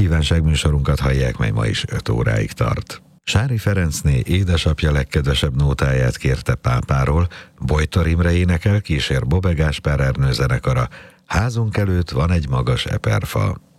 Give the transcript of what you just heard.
Kívánságműsorunkat hallják, mely ma is 5 óráig tart. Sári Ferencné édesapja legkedvesebb nótáját kérte pápáról, Bojtor Imre énekel, kísér Bobbe Gáspár Ernő zenekara, házunk előtt van egy magas eperfa.